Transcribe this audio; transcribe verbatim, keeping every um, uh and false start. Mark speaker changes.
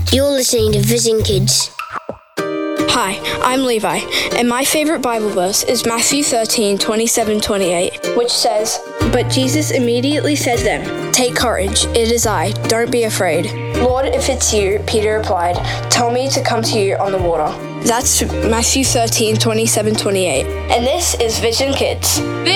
Speaker 1: You're listening to Vision Kids.
Speaker 2: Hi, I'm Levi, and my favorite Bible verse is Matthew thirteen, twenty-seven, twenty-eight, which says, "But Jesus immediately said to them, 'Take courage, it is I, don't be afraid.' 'Lord, if it's you,' Peter replied, 'tell me to come to you on the water.'" That's Matthew thirteen, twenty-seven, twenty-eight. And this is Vision Kids.